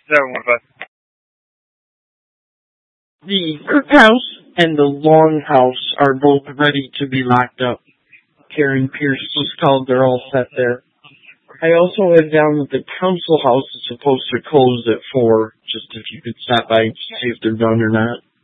715. The cookhouse and the longhouse are both ready to be locked up. Karen Pierce just called. They're all set there. I also have down that the council house is supposed to close at 4. Just if you could stop by and see if they're done or not.